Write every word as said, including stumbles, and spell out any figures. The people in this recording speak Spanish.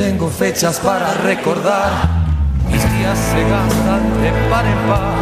tengo fechas para recordar. Mis días se gastan de par en par.